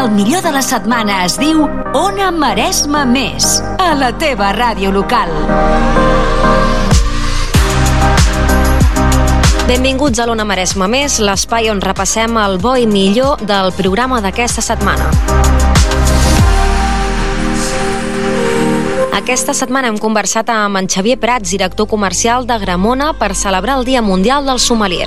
El millor de la setmana es diu Ona Maresma Més, a la teva ràdio local. Benvinguts a l'Ona Maresma Més, l'espai on repassem el bo i millor del programa d'aquesta setmana. Aquesta setmana hem conversat amb en Xavier Prats, director comercial de Gramona, per celebrar el Dia Mundial del Sommelier.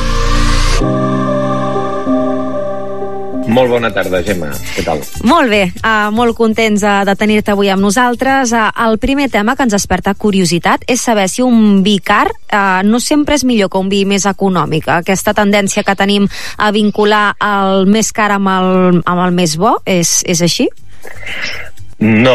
Molt bona tarda, Gemma. Què tal? Molt bé, molt contents de tenir-te avui amb nosaltres. El primer tema que ens desperta curiositat és saber si un vi car no sempre és millor que un vi més econòmic. Aquesta tendència que tenim a vincular el més car amb el més bo, és així? No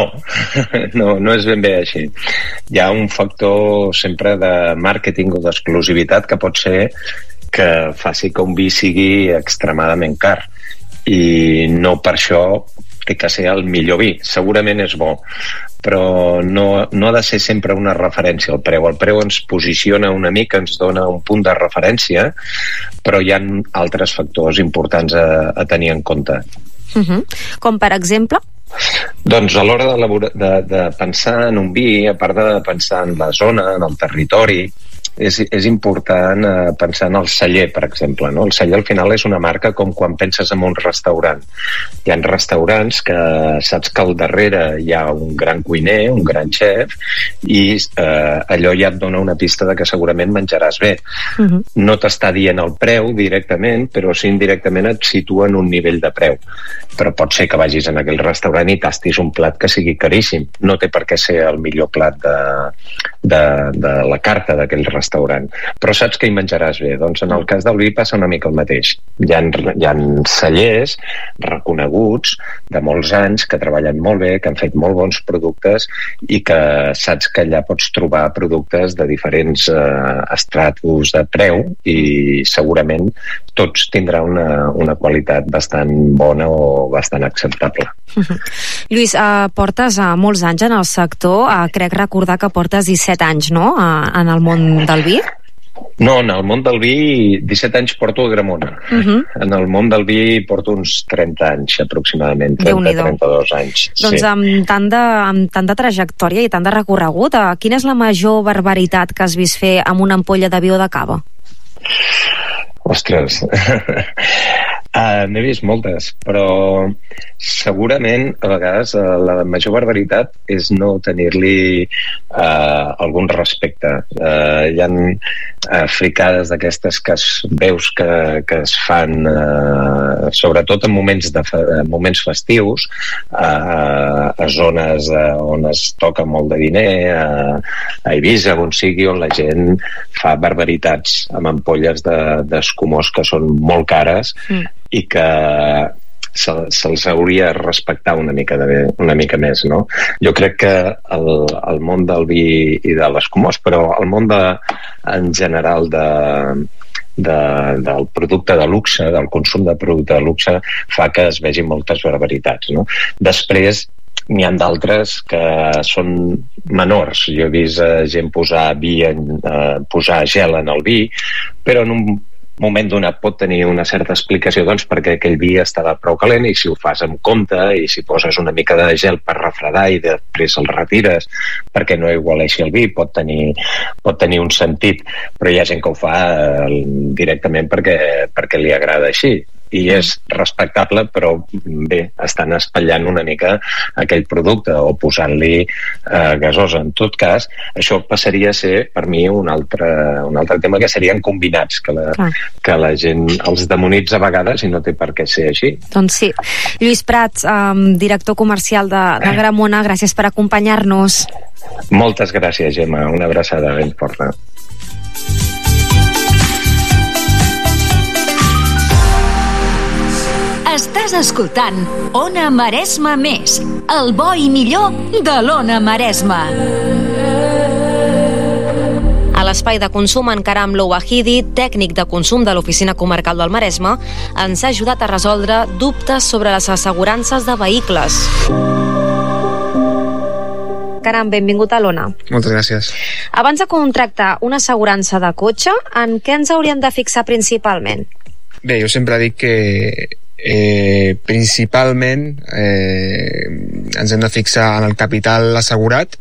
és ben bé així. Hi ha un factor sempre de màrqueting o d'exclusivitat que pot ser que faci que un vi sigui extremadament car. I no per això té que ser el millor vi. Segurament és bo, però no ha de ser sempre una referència al preu. El preu ens posiciona una mica, ens dona un punt de referència, però hi ha altres factors importants a tenir en compte. Com per exemple? Doncs a l'hora de pensar en un vi, a part de pensar en la zona, en el territori, és important pensar en el celler, per exemple, no? El celler al final és una marca com quan penses en un restaurant. Hi ha restaurants que saps que al darrere hi ha un gran cuiner, un gran xef, i allò ja et dona una pista de que segurament menjaràs bé. No t'està dient el preu directament, però sí indirectament et situa en un nivell de preu. Però pot ser que vagis en aquell restaurant i tastis un plat que sigui caríssim. No té per què ser el millor plat de la carta d'aquell restaurant, però saps que hi menjaràs bé. Doncs en el cas del vi passa una mica el mateix. Hi ha cellers reconeguts de molts anys que treballen molt bé, que han fet molt bons productes i que saps que allà pots trobar productes de diferents estratus de preu i segurament tots tindran una qualitat bastant bona o bastant acceptable. Lluís, portes molts anys en el sector, crec recordar que portes 17 anys, no?, en el món del vi? No, en el món del vi 17 anys porto a Gramona. En el món del vi porto uns 30 anys aproximadament, 30-32 anys. Doncs sí. Amb tant de trajectòria i tant de recorregut, quina és la major barbaritat que has vist fer amb una ampolla de vi o de cava? Ostres, n'he vist moltes, però segurament a vegades la major barbaritat és no tenir-li algun respecte. Hi ha fricades d'aquestes que veus que es fan sobretot en moments festius, a zones on es toca molt de diner, a Eivissa, on sigui, on la gent fa barbaritats amb ampolles d'escumós que són molt cares i que se'ls hauria de respectar una mica més, no? Jo crec que el món del vi i de l'escumós, però el món en general del producte de luxe, del consum de producte de luxe, fa que es vegin moltes barbaritats, no? Després n'hi ha d'altres que són menors. Jo he vist gent posar gel en el vi, però en un moment donat pot tenir una certa explicació, doncs, perquè aquell vi estava prou calent i si ho fas amb compte i si poses una mica de gel per refredar i després el retires perquè no aigualeixi el vi, pot tenir un sentit, però hi ha gent que ho fa directament perquè li agrada així. I és respectable, però bé, estan espatllant una mica aquell producte o posant-li gasosa. En tot cas, això passaria a ser per mi un altre tema, que serien combinats, que la gent els demonitza a vegades i no té per què ser així. Doncs sí. Lluís Prats, director comercial de Gramona, gràcies per acompanyar-nos. Moltes gràcies, Gemma, una abraçada ben forta. Estàs escoltant Ona Maresma Més, el bo i millor de l'Ona Maresma. A l'espai de consum, en Karam Louahidi, tècnic de consum de l'Oficina Comarcal del Maresme, ens ha ajudat a resoldre dubtes sobre les assegurances de vehicles. Karam, benvingut a l'Ona. Moltes gràcies. Abans de contractar una assegurança de cotxe, en què ens hauríem de fixar principalment? Bé, jo sempre dic que principalment ens hem de fixar en el capital assegurat.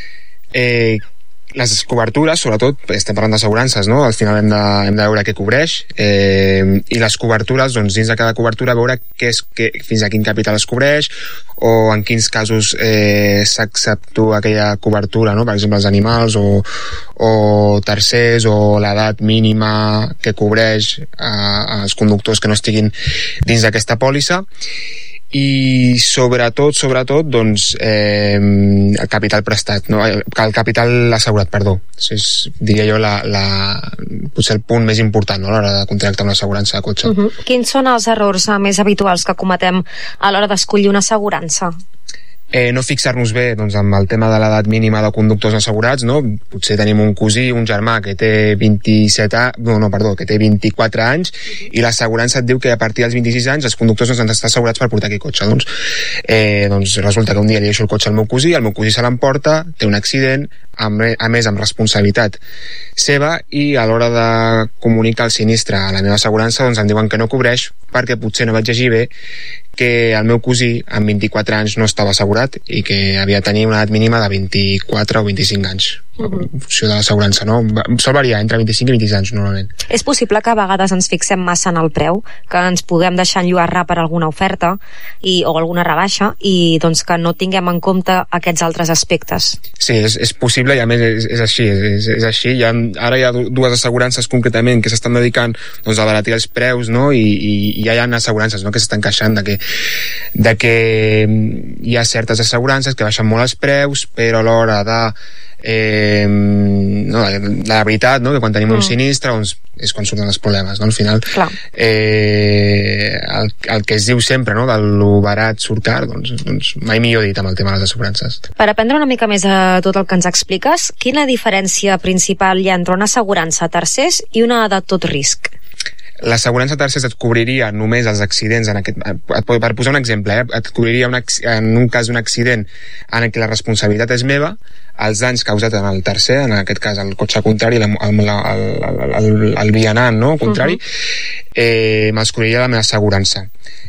Les cobertures, sobretot, estem parlant d'assegurances, no? Al final hem de veure què cobreix, i les cobertures, doncs, dins de cada cobertura veure fins a quin capital es cobreix, o en quins casos s'acceptua aquella cobertura, no? Per exemple, els animals o tercers, o l'edat mínima que cobreix als conductors que no estiguin dins d'aquesta pòlissa. I sobretot, doncs, el capital prestat, no? El capital assegurat, perdó. Diria jo potser el punt més important, no? A l'hora de contractar una assegurança de cotxe. Quins són els errors més habituals que cometem a l'hora d'escollir una assegurança? No fixar-nos bé, doncs, amb el tema de l'edat mínima de conductors assegurats, no? Potser tenim un cosí, un germà que té 24 anys, i l'assegurança et diu que a partir dels 26 anys els conductors han d'estar assegurats per portar aquí cotxe. Doncs resulta que un dia li deixo el cotxe al meu cosí se l'emporta, té un accident, a més amb responsabilitat seva, i a l'hora de comunicar el sinistre a la meva assegurança, doncs em diuen que no cobreix perquè potser no vaig llegir bé que el meu cosí amb 24 anys no estava assegurat i que havia de tenir una edat mínima de 24 o 25 anys, en funció de l'assegurança, no? Sol variar entre 25 i 26 anys normalment. És possible que a vegades ens fixem massa en el preu, que ens puguem deixar enlluernar per alguna oferta o alguna rebaixa, i doncs que no tinguem en compte aquests altres aspectes. Sí, és possible, i a més és així. Ara hi ha dues assegurances concretament que s'estan dedicant, doncs, a abaratir els preus, no? I ja hi ha assegurances, no?, que s'estan queixant de que hi ha certes assegurances que baixen molt els preus, però a l'hora de la veritat, no?, que quan tenim un sinistre, doncs és quan surten els problemes, no? Al final el que es diu sempre, no?, de lo barat surt car, doncs mai millor dit amb el tema de les assegurances. Per aprendre una mica més de tot el que ens expliques, quina diferència principal hi ha entre una assegurança a tercers i una de tot risc? L'assegurança tercers et cobriria només els accidents per posar un exemple, et cobriria en un cas d'un accident en què la responsabilitat és meva, els danys causats en el tercer, en aquest cas el cotxe contrari, el vianant, no?, contrari, me'ls cobriria la meva assegurança.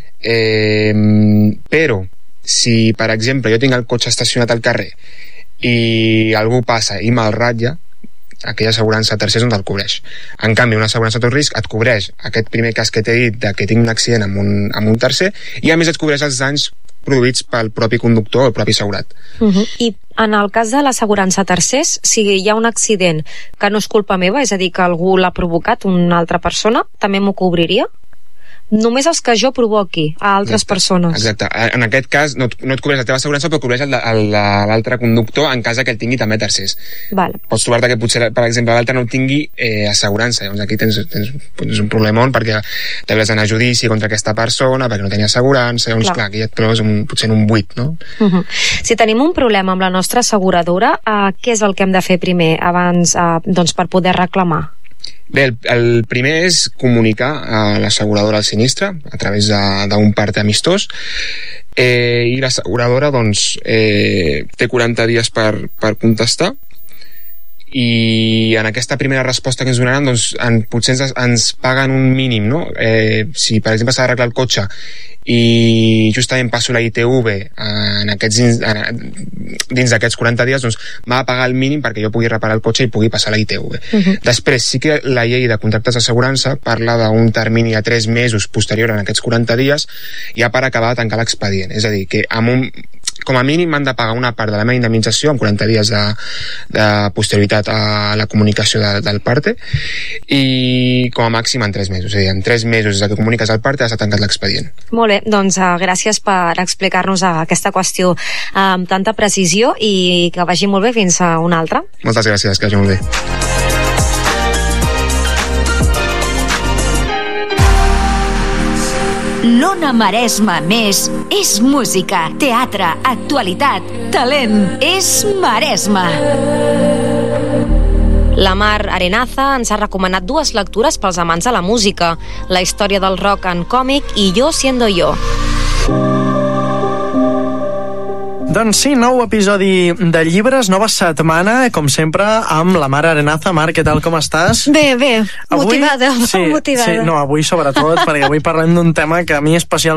Però si, per exemple, jo tinc el cotxe estacionat al carrer i algú passa i me'l ratlla, aquella assegurança tercers no te'l cobreix. En canvi, una assegurança tot risc et cobreix aquest primer cas que t'he dit de que tinc un accident amb un tercer, i a més et cobreix els danys produïts pel propi conductor o el propi assegurat. I en el cas de l'assegurança tercers, si hi ha un accident que no és culpa meva, és a dir, que algú l'ha provocat, una altra persona, també m'ho cobriria? Només els que jo provoqui a altres persones. Exacte. En aquest cas no et cobreix la teva assegurança, però cobreix l'altre conductor en cas que el tingui també tercers. Pots trobar-te que potser, per exemple, l'altre no tingui assegurança. Llavors aquí tens un problemon, perquè t'havies d'anar a judici contra aquesta persona perquè no tenia assegurança. Llavors, clar, aquí et trobes potser en un buit, no? Si tenim un problema amb la nostra asseguradora, què és el que hem de fer primer abans, doncs, per poder reclamar? Bé, el primer és comunicar a l'asseguradora el sinistre a través d'un part amistós, i l'asseguradora, doncs, té 40 dies per contestar, i en aquesta primera resposta que ens donaran, doncs, potser ens paguen un mínim, no? Si, per exemple, s'ha d'arreglar el cotxe i justament passo la ITV dins d'aquests 40 dies, doncs m'ha de pagar el mínim perquè jo pugui reparar el cotxe i pugui passar la ITV. Després, sí que la llei de contractes d'assegurança parla d'un termini de 3 mesos posterior a aquests 40 dies ja per acabar de tancar l'expedient. És a dir, que com a mínim m'han de pagar una part de la meva indemnització amb 40 dies de posterioritat a la comunicació del parte, i com a màxim en 3 mesos. És a dir, en 3 mesos des que comuniques al parte ja s'ha tancat l'expedient. Molt bé, doncs gràcies per explicar-nos aquesta qüestió amb tanta precisió, i que vagi molt bé. Fins a una altra. Moltes gràcies, que vagi molt bé. L'Ona Maresma Més és música, teatre, actualitat, talent. És Maresma. La Mar Arenaza ens ha recomanat 2 lectures pels amants de la música: La història del rock en còmic i Yo siendo yo. Doncs sí, nou episodi de llibres, nova setmana, com sempre, amb la Mar Arenaza. Mar, què tal, com estàs? Bé, avui, motivada. Sí, no, avui sobretot, perquè avui parlem d'un tema que a mi especialment